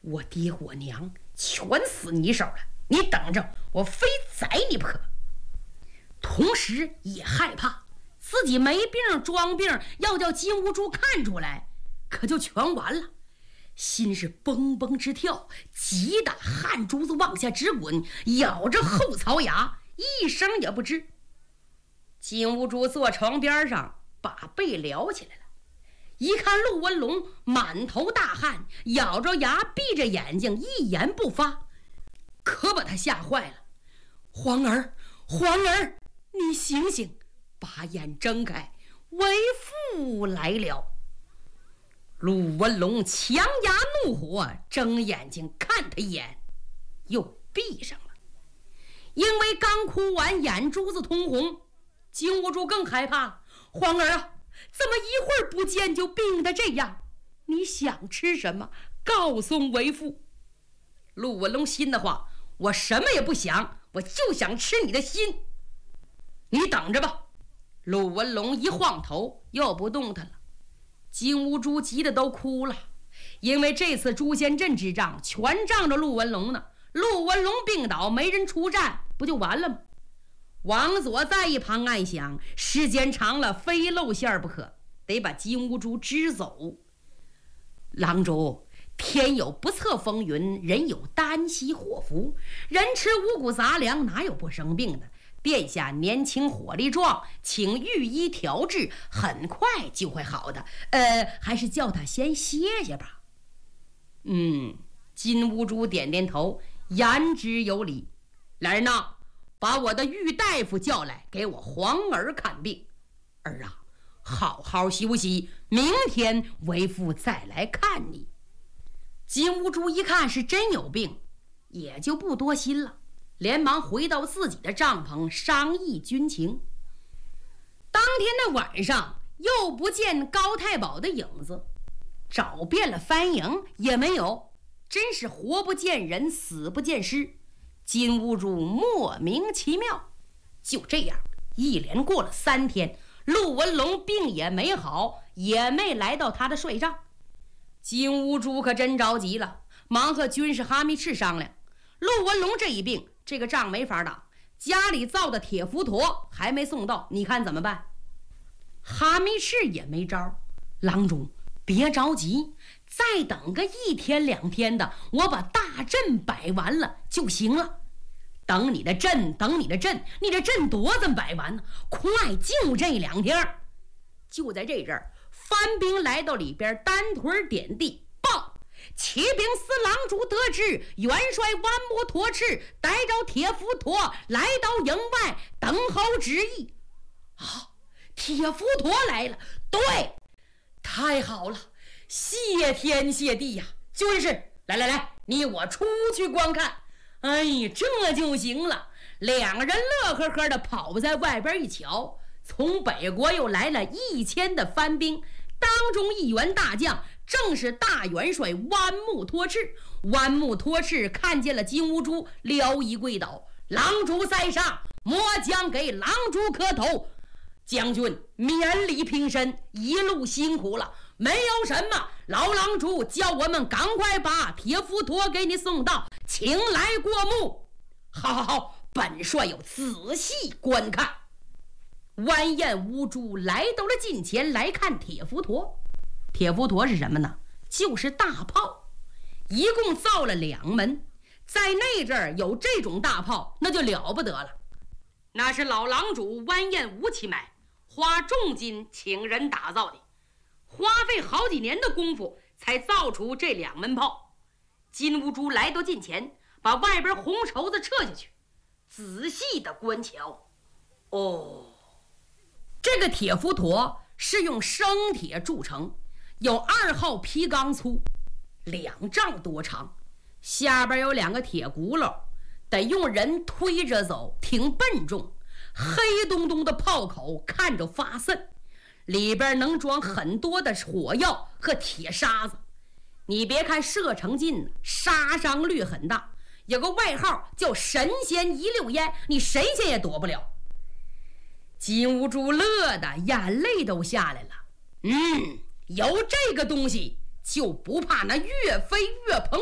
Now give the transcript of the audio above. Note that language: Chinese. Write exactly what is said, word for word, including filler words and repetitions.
我爹我娘全死你手了，你等着，我非宰你不可。同时也害怕自己没病装病，要叫金兀术看出来，可就全完了。心是蹦蹦直跳，急得汗珠子往下直滚，咬着后槽牙，一声也不吱。金兀术坐床边上，把被撩起来了，一看陆文龙满头大汗，咬着牙闭着眼睛，一言不发，可把他吓坏了。皇儿，皇儿，你醒醒，把眼睁开，为父来了。陆文龙强压怒火，睁眼睛看他一眼，又闭上了。因为刚哭完，眼珠子通红，金兀术更害怕了。皇儿啊，怎么一会儿不见就病得这样？你想吃什么，告诉为父。陆文龙心的话，我什么也不想，我就想吃你的心。你等着吧。陆文龙一晃头，又不动弹了。金兀术急得都哭了，因为这次诛仙阵之仗全仗着陆文龙呢。陆文龙病倒，没人出战，不就完了吗？王佐在一旁暗想，时间长了非露馅不可，得把金兀术支走。郎主，天有不测风云，人有旦夕祸福，人吃五谷杂粮，哪有不生病的？殿下年轻火力壮，请御医调治，很快就会好的。呃，还是叫他先歇歇吧。嗯，金兀术点点头，言之有理。来人呐，把我的御大夫叫来，给我皇儿看病。儿啊，好好休息，明天为父再来看你。金兀术一看是真有病，也就不多心了，连忙回到自己的帐篷商议军情。当天的晚上又不见高太保的影子，找遍了番营也没有，真是活不见人，死不见尸。金兀术莫名其妙。就这样一连过了三天，陆文龙病也没好，也没来到他的帅帐。金兀术可真着急了，忙和军师哈密赤商量，陆文龙这一病，这个仗没法打，家里造的铁浮陀还没送到，你看怎么办？哈密赤也没招。郎中别着急，再等个一天两天的，我把大阵摆完了就行了。等你的阵，等你的阵，你的阵多怎么摆完呢？快，就这两天。就在这阵儿，番兵来到里边，单腿点地报：启禀司郎主得知，元帅弯木驼赤带着铁浮陀来到营外等候旨意。啊，铁浮陀来了！对，太好了，谢天谢地呀！军师，来来来，你我出去观看。哎呀，这就行了。两个人乐呵呵的跑在外边一瞧，从北国又来了一千的番兵，当中一员大将正是大元帅弯木托赤。弯木托赤看见了金兀术，撩衣跪倒：郎主在上，末将给郎主磕头。将军免礼平身，一路辛苦了。没有什么，老郎主叫我们赶快把铁浮陀给你送到，请来过目。好好好，本帅有仔细观看。完颜乌珠来到了近前，来看铁浮陀。铁浮陀是什么呢？就是大炮，一共造了两门。在那阵儿有这种大炮，那就了不得了。那是老郎主完颜吴起买，花重金请人打造的，花费好几年的功夫才造出这两门炮。金兀术来到近前，把外边红绸子撤下去，仔细的观瞧。哦，这个铁浮陀是用生铁铸成，有二号皮钢粗，两丈多长，下边有两个铁轱辘，得用人推着走，挺笨重。黑咚咚的炮口看着发瘆，里边能装很多的火药和铁沙子。你别看射程近，杀伤率很大，有个外号叫神仙一溜烟，你神仙也躲不了。金兀术乐的眼泪都下来了。嗯，有这个东西就不怕那越飞越蓬